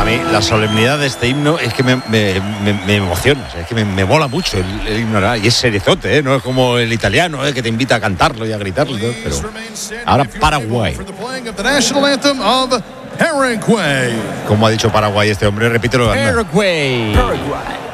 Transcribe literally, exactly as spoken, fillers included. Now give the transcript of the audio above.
mí la solemnidad de este himno es que me, me, me, me emociona, o sea, es que me, me mola mucho el, el himno, ¿verdad? Y es seriozote, ¿eh? No es como el italiano, ¿eh? Que te invita a cantarlo y a gritarlo, ¿no? Pero ahora Paraguay. ¿Cómo ha dicho Paraguay este hombre? Repítelo. Paraguay. Paraguay.